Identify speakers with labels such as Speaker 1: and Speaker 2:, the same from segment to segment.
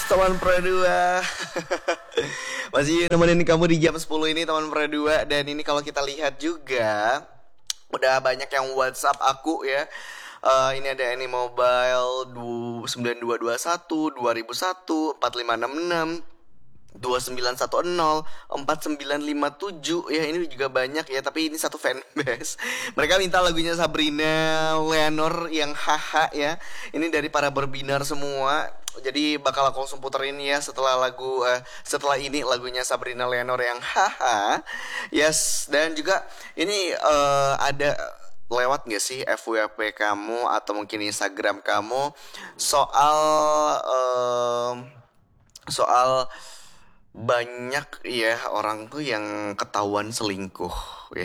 Speaker 1: teman Pradua. Masih nemenin kamu di jam 10 ini teman Pradua. Dan ini kalau kita lihat juga udah banyak yang WhatsApp aku ya. Ini ada Any Mobile 9221 2001 4566 2910 4957 ya, ini juga banyak ya, tapi ini satu fanbase. Mereka minta lagunya Sabrina Leonor yang haha ya. Ini dari para berbinar semua. Jadi bakal aku langsung puterin ya setelah ini lagunya Sabrina Leonor yang haha. Yes, dan juga ini ada lewat gak sih FYP kamu atau mungkin Instagram kamu soal soal banyak ya orang tuh yang ketahuan selingkuh ya.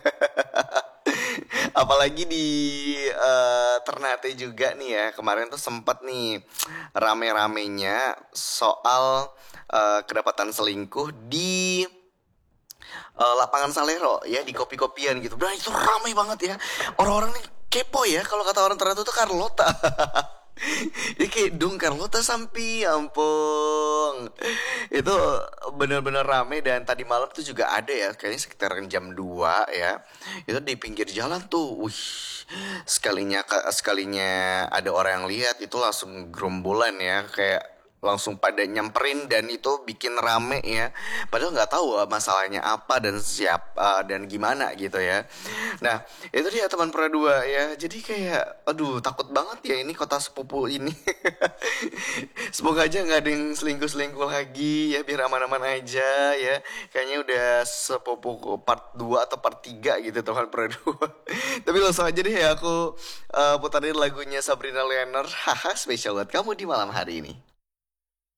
Speaker 1: Apalagi di Ternate juga nih ya. Kemarin tuh sempat nih rame-ramenya soal kedapatan selingkuh di lapangan Salero ya, di kopi-kopian gitu. Dan itu ramai banget ya. Orang-orang nih kepo ya. Kalau kata orang Ternate tuh Carlota. Ini kayak dong Carlota sampai ampun. Itu bener-bener rame. Dan tadi malam tuh juga ada ya, kayaknya sekitar jam 2 ya. Itu di pinggir jalan tuh. Wih, sekalinya ada orang yang lihat itu langsung gerombolan ya, kayak langsung pada nyamperin, dan itu bikin rame ya. Padahal nggak tahu masalahnya apa dan dan gimana gitu ya. Nah itu dia teman Pradua ya. Jadi kayak aduh takut banget ya ini kota sepupu ini. Semoga aja nggak ada yang selingkuh lagi ya, biar aman-aman aja ya. Kayaknya udah sepupu part 2 atau part 3 gitu teman Pradua. Tapi langsung aja deh ya, aku putarin lagunya Sabrina Leonor haha, spesial buat kamu di malam hari ini.